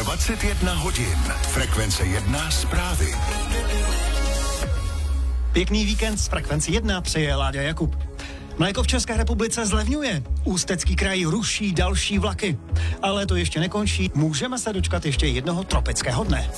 21 hodin. Frekvence 1 zprávy. Pěkný víkend z Frekvence 1 přeje Láďa Jakub. Mléko v České republice zlevňuje. Ústecký kraj ruší další vlaky. Ale to ještě nekončí. Můžeme se dočkat ještě jednoho tropického dne.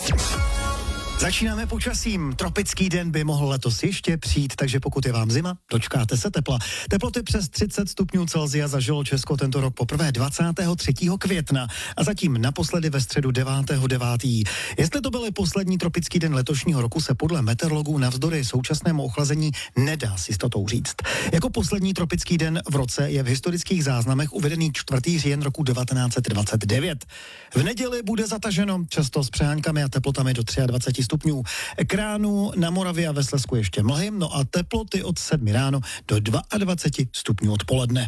Začínáme počasím. Tropický den by mohl letos ještě přijít, takže pokud je vám zima, dočkáte se tepla. Teploty přes 30 stupňů Celsia zažilo Česko tento rok poprvé 23. května a zatím naposledy ve středu 9.9. Jestli to byl poslední tropický den letošního roku, se podle meteorologů navzdory současnému ochlazení nedá s jistotou říct. Jako poslední tropický den v roce je v historických záznamech uvedený 4. říjen roku 1929. V neděli bude zataženo, často s přeháňkami a teplotami do 23 stupňů. K ránu na Moravě a ve Slezsku ještě mlhy, no a teploty od 7 ráno do 22 stupňů odpoledne.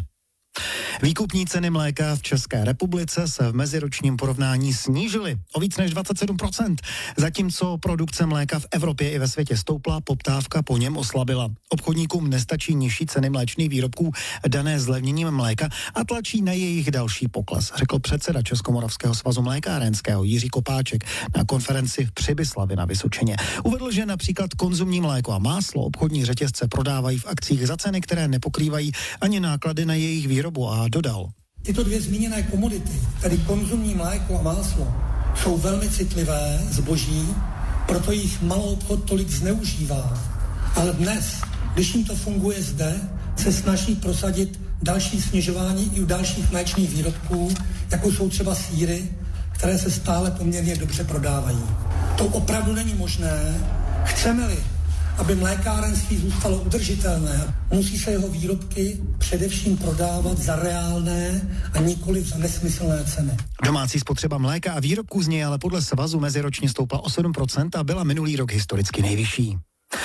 Výkupní ceny mléka v České republice se v meziročním porovnání snížily o víc než 27%. Zatímco produkce mléka v Evropě i ve světě stoupla, poptávka po něm oslabila. Obchodníkům nestačí nižší ceny mléčných výrobků dané zlevněním mléka a tlačí na jejich další pokles, řekl předseda Českomoravského svazu mlékárenského Jiří Kopáček na konferenci v Přibyslavi na Vysočině. Uvedl, že například konzumní mléko a máslo obchodní řetězce prodávají v akcích za ceny, které nepokrývají ani náklady na jejich výrobu, a dodal. Tyto dvě zmíněné komodity, tedy konzumní mléko a máslo, jsou velmi citlivé zboží, proto jich malou obchod tolik zneužívá. Ale dnes, když jim to funguje zde, se snaží prosadit další snižování i u dalších mléčných výrobků, jako jsou třeba sýry, které se stále poměrně dobře prodávají. To opravdu není možné. Chceme-li, aby mlékárenství zůstalo udržitelné, musí se jeho výrobky především prodávat za reálné a nikoli za nesmyslné ceny. Domácí spotřeba mléka a výrobků z něj ale podle svazu meziročně stoupla o 7% a byla minulý rok historicky nejvyšší.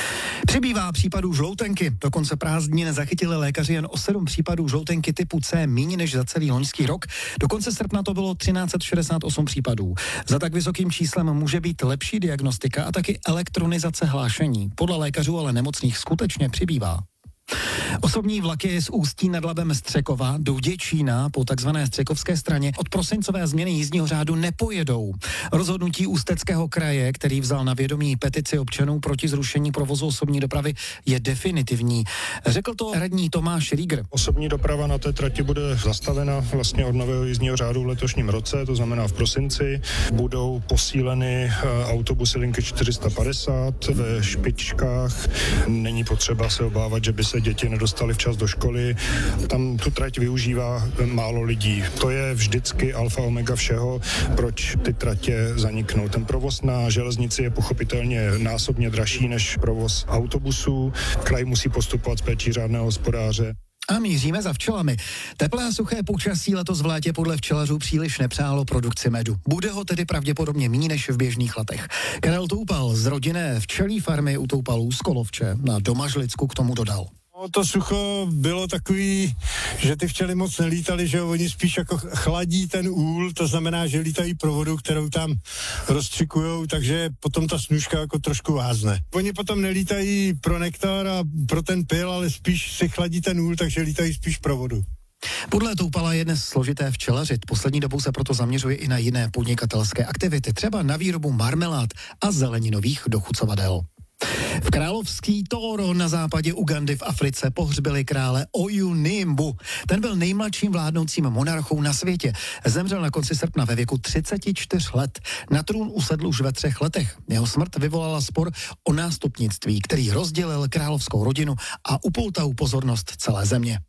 Přibývá případů žloutenky. Do konce prázdnin zachytili lékaři jen o 7 případů žloutenky typu C, méně než za celý loňský rok. Do konce srpna to bylo 1368 případů. Za tak vysokým číslem může být lepší diagnostika a taky elektronizace hlášení. Podle lékařů ale nemocných skutečně přibývá. Osobní vlaky z Ústí nad Labem Střekova do Děčína po takzvané Střekovské straně od prosincové změny jízdního řádu nepojedou. Rozhodnutí Ústeckého kraje, který vzal na vědomí petici občanů proti zrušení provozu osobní dopravy, je definitivní. Řekl to radní Tomáš Rieger. Osobní doprava na té trati bude zastavena vlastně od nového jízdního řádu v letošním roce, to znamená v prosinci. Budou posíleny autobusy linky 450 ve špičkách. Není potřeba se obávat, že by se děti nedostali včas do školy. Tam tu trať využívá málo lidí. To je vždycky alfa omega všeho, proč ty tratě zaniknou. Ten provoz na železnici je pochopitelně násobně dražší než provoz autobusů. Kraj musí postupovat s péčí řádného hospodáře. A míříme za včelami. Teplé a suché počasí letos v létě podle včelařů příliš nepřálo produkci medu. Bude ho tedy pravděpodobně méně než v běžných letech. Karel Toupal z rodinné včelí farmy u Toupalů z Kolovče na Domažlicku k tomu dodal. To sucho bylo takový, že ty včely moc nelítaly, že oni spíš jako chladí ten úl, to znamená, že lítají pro vodu, kterou tam rozstřikujou, takže potom ta snůžka jako trošku vázne. Oni potom nelítají pro nektar a pro ten pyl, ale spíš si chladí ten úl, takže lítají spíš pro vodu. Podle Toupala je dnes složité včelařit. Poslední dobou se proto zaměřuje i na jiné podnikatelské aktivity, třeba na výrobu marmelád a zeleninových dochucovadel. V královský Toro na západě Ugandy v Africe pohřbili krále Oyu Nimbu. Ten byl nejmladším vládnoucím monarchou na světě. Zemřel na konci srpna ve věku 34 let. Na trůn usedl už ve 3 letech. Jeho smrt vyvolala spor o nástupnictví, který rozdělil královskou rodinu a upoutal pozornost celé země.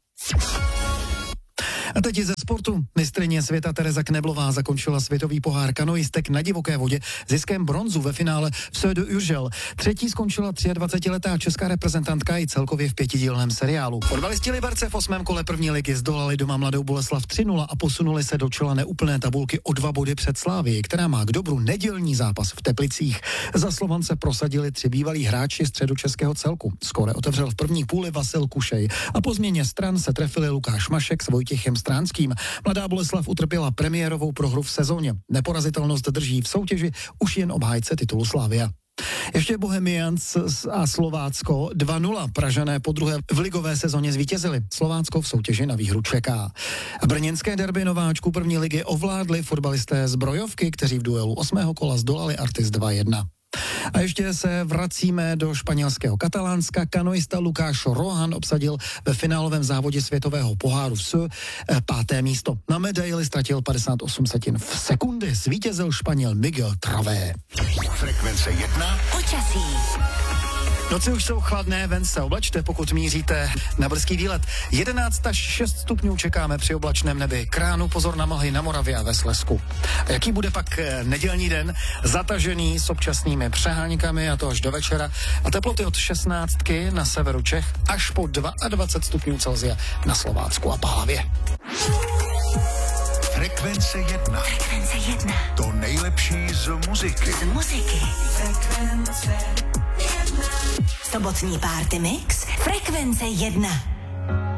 A teď ze sportu. Mistryně světa Tereza Kneblová zakončila světový pohár kanoistek na divoké vodě ziskem bronzu ve finále v Sö de Urgell. Třetí skončila 23letá česká reprezentantka i celkově v 5dílném seriálu. Fotbalisti Liberce v 8. kole první ligy zdolali doma Mladou Boleslav 3-0 a posunuli se do čela neúplné tabulky o 2 body před Slávií, která má k dobru nedělní zápas v Teplicích. Za Slovance prosadili 3 bývalí hráči středočeského celku. Skóre otevřel v první půli Vasil Kušej a po změně stran se trefili Lukáš Mašek s Vojtěchem Stránským. Mladá Boleslav utrpěla premiérovou prohru v sezóně. Neporazitelnost drží v soutěži už jen obhájce titulu Slavia. Ještě Bohemians a Slovácko 2-0. Pražané podruhé v ligové sezóně zvítězili. Slovácko v soutěži na výhru čeká. Brněnské derby nováčků první ligy ovládli fotbalisté z Brojovky, kteří v duelu 8. kola zdolali Artis 2-1. A ještě se vracíme do španělského Katalánska. Kanoista Lukáš Rohan obsadil ve finálovém závodě světového poháru v 5. místo. Na medaili ztratil 58 v sekundy. Zvítězil Španěl Miguel Travé. Frekvence 1. Počasí. Noci už jsou chladné, ven se oblačte, pokud míříte na brzký výlet. 11 až 6 stupňů čekáme při oblačném nebi. K ránu pozor na mlhy na Moravě a ve Slezsku. A jaký bude pak nedělní den? Zatažený s občasnými přeháňkami, a to až do večera. A teploty od 16 na severu Čech až po 22 stupňů Celsia na Slovácku a Pahlavě. Frekvence 1. Frekvence 1. To nejlepší z muziky. Z muziky. Frekvence 1. Sobotní party mix. Frekvence 1.